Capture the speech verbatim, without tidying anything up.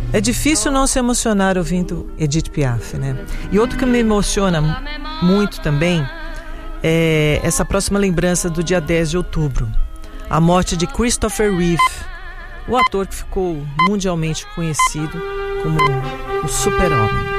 É difícil não se emocionar ouvindo Edith Piaf, né? E outro que me emociona muito também é essa próxima lembrança do dia dez de outubro, a morte de Christopher Reeve, o ator que ficou mundialmente conhecido como o Super-Homem.